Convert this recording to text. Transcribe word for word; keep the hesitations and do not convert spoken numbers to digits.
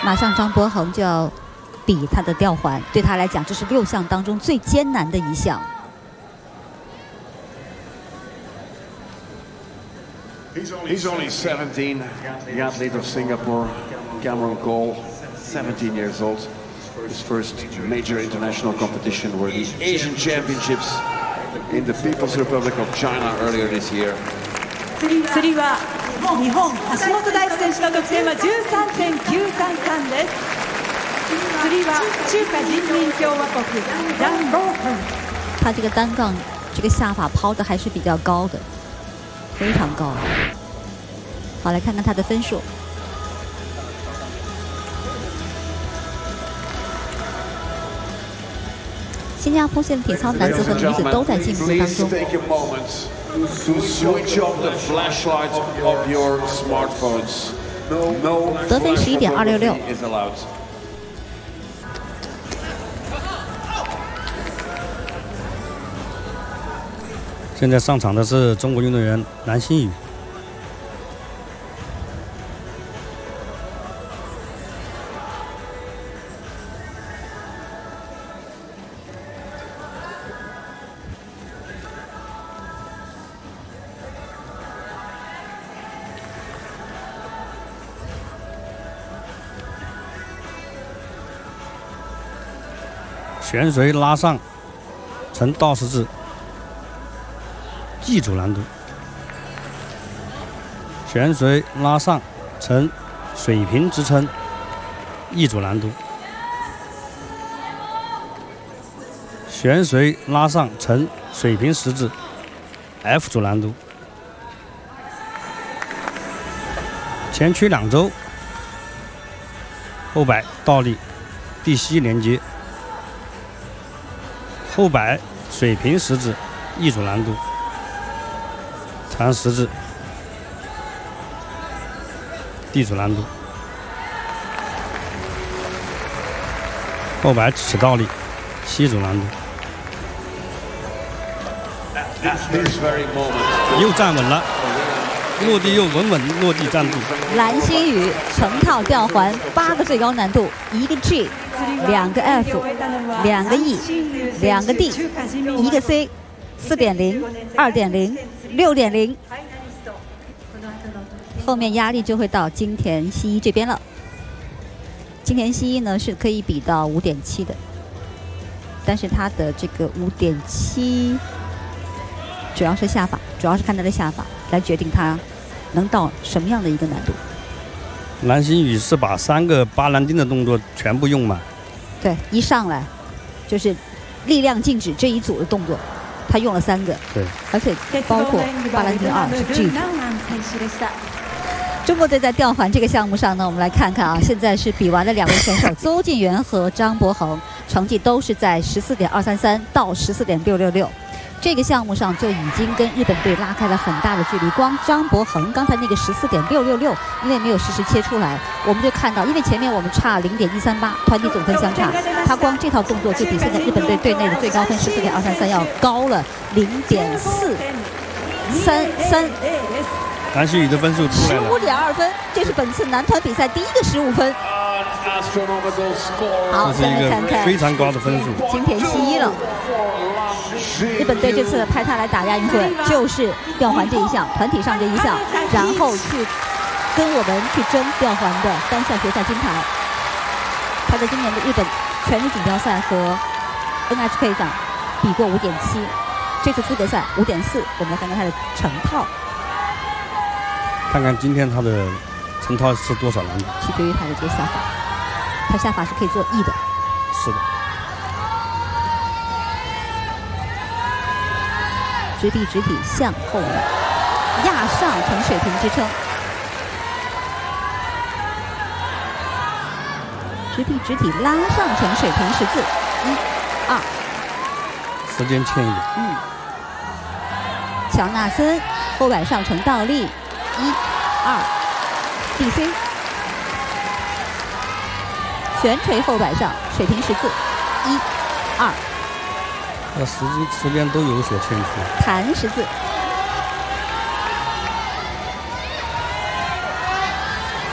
马上张博恒就要比他的吊环，对他来讲，这是六项当中最艰难的一项。 He's only seventeen, the athlete of Singapore, Cameron Cole, seventeen years old. His first major international competition were the Asian Championships in the People's Republic of China earlier this year. 釣りは日本橋本大輝選手の得点は じゅうさんてんきゅうさんさん です。釣りは中華人民共和国张博恒。 他这个单杠，这个下法抛的还是比较高的。 非常高，好，来看看他的分数。新加坡现在体操男子和女子都在进步当中。得分十一点二六六。 现在上场的是中国运动员蓝星宇。旋水拉上，呈倒十字。 记住难度，旋水拉上呈水平支撑，一组难度；旋水拉上呈水平十字 ，F 组难度；前屈两周，后摆倒立，地膝连接，后摆水平十字，一组难度。 长十字，地主难度，后摆起倒立，西组难度，又站稳了，落地又稳稳落地站住。 蓝星宇成套吊环，八个最高难度，一个 G， 两个 F， 两个 E， 两个 D， 一个 C， 四点零， 二点零。 六点零，后面压力就会到金田希一这边了。金田希一呢是可以比到五点七的，但是他的这个五点七主要是下法，主要是看他的下法来决定他能到什么样的一个难度。 蓝星宇是把三个巴兰丁的动作全部用满， 对，一上来就是力量静止这一组的动作。 他用了三个， 对， 而且包括巴兰丁二是 G。中国队在吊环这个项目上呢，我们来看看啊，现在是比完了两位选手邹敬源和张博恒，成绩都是在十四点二三三到十四点六六六。这个项目上就已经跟日本队拉开了很大的距离。光张博恒刚才那个十四点六六六，因为没有实时切出来，我们就看到，因为前面我们差零点一三八，团体总分相差，他光这套动作就比现在日本队队内的最高分十四点二三三要高了零点四三三。 蓝星宇的分数出来了， 十五点二分，这是本次男团比赛第一个十五分。好， 这是一个非常高的分数。 金田希一了。 日本队这次派他来打亚运会，就是吊环这一项，团体上这一项，然后去跟我们去争吊环的单项决赛金牌。他在今年的日本全日锦标赛和 N H K 上比过五点七，这次资格赛五点四。我们来看看他的成套， 看看今天他的成套是多少难度？ 取决于他的这个下法，他下法是可以做 E 的。 是的。 直臂直体向后压上呈水平支撑，直臂直体拉上呈水平十字，一、二， 时间欠一点。 嗯，乔纳森后摆上呈倒立，一、二 ，D C， 旋锤后摆上水平十字，一、二。 那时时间都有所欠缺。 弹十字，